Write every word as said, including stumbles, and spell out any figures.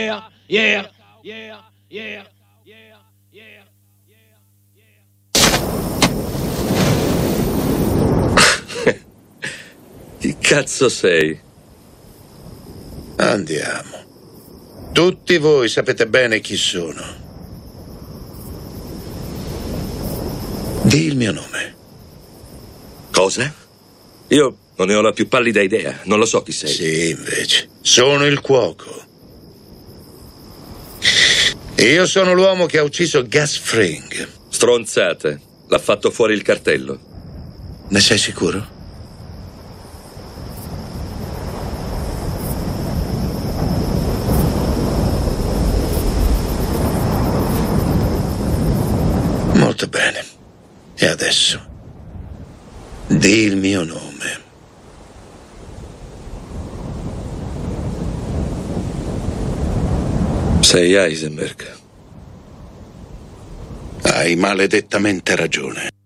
yeah, yeah, yeah, yeah, yeah, yeah, yeah. Chi cazzo sei? Andiamo. Tutti voi sapete bene chi sono. Dì il mio nome. Cosa? Io non ne ho la più pallida idea. Non lo so chi sei. Sì, invece. Sono il cuoco. Io sono l'uomo che ha ucciso Gus Fring. Stronzate. L'ha fatto fuori il cartello. Ne sei sicuro? Molto bene. E adesso? Dì il mio nome. Sei Heisenberg. Hai maledettamente ragione.